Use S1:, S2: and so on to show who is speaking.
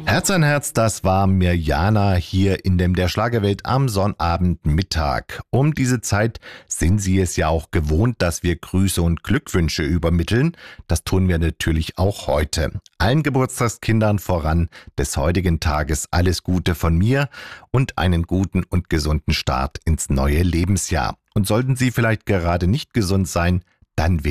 S1: Herz an Herz, das war Mirjana hier in dem Der Schlagerwelt am Sonnabendmittag. Um diese Zeit sind Sie es ja auch gewohnt, dass wir Grüße und Glückwünsche übermitteln. Das tun wir natürlich auch heute. Allen Geburtstagskindern voran des heutigen Tages alles Gute von mir und einen guten und gesunden Start ins neue Lebensjahr. Und sollten Sie vielleicht gerade nicht gesund sein, dann